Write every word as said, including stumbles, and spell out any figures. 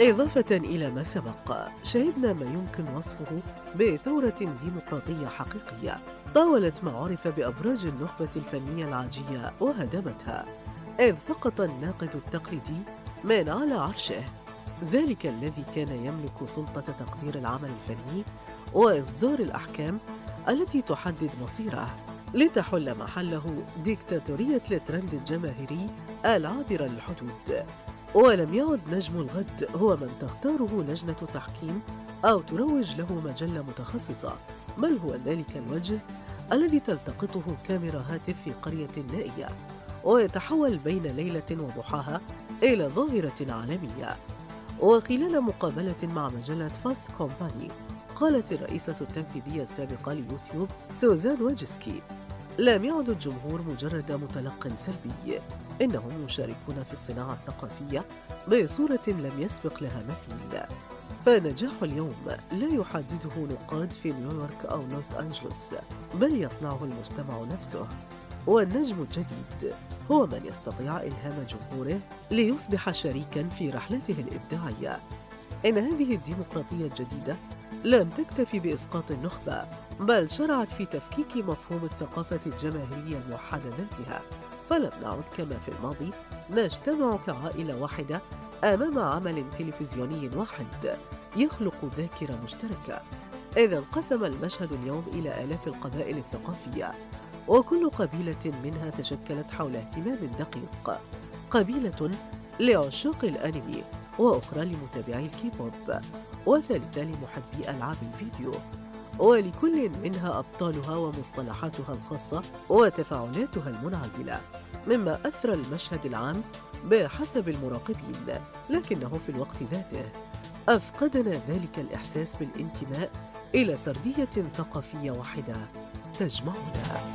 إضافة إلى ما سبق، شهدنا ما يمكن وصفه بثورة ديمقراطية حقيقية طاولت ما عرف بأبراج النخبة الفنية العاجية وهدمتها، إذ سقط الناقد التقليدي من على عرشه، ذلك الذي كان يملك سلطة تقدير العمل الفني وإصدار الأحكام التي تحدد مصيره، لتحل محله ديكتاتورية الترند الجماهيري العابر للحدود. ولم يعد نجم الغد هو من تختاره لجنة تحكيم أو تروج له مجلة متخصصة، بل هو ذلك الوجه الذي تلتقطه كاميرا هاتف في قرية نائية ويتحول بين ليلة وضحاها إلى ظاهرة عالمية. وخلال مقابلة مع مجلة فاست كومباني، قالت الرئيسة التنفيذية السابقة ليوتيوب سوزان ويجسكي: لم يعد الجمهور مجرد متلق سلبي، إنهم يشاركون في الصناعة الثقافية بصورة لم يسبق لها مثيل. فنجاح اليوم لا يحدده نقاد في نيويورك أو لوس أنجلوس، بل يصنعه المجتمع نفسه. والنجم الجديد هو من يستطيع إلهام جمهوره ليصبح شريكاً في رحلته الإبداعية. إن هذه الديمقراطية الجديدة لم تكتفي بإسقاط النخبة، بل شرعت في تفكيك مفهوم الثقافة الجماهيرية الموحدة ذاتها، فلم نعد كما في الماضي نجتمع كعائلة واحدة أمام عمل تلفزيوني واحد يخلق ذاكرة مشتركة، إذ انقسم المشهد اليوم إلى آلاف القبائل الثقافية، وكل قبيلة منها تشكلت حول اهتمام دقيق، قبيلة لعشاق الأنمي، وأخرى لمتابعي الكيبوب، وثالثة لمحبي ألعاب الفيديو، ولكل منها أبطالها ومصطلحاتها الخاصة وتفاعلاتها المنعزلة، مما أثرى المشهد العام بحسب المراقبين، لكنه في الوقت ذاته أفقدنا ذلك الإحساس بالانتماء إلى سردية ثقافية واحدة تجمعنا.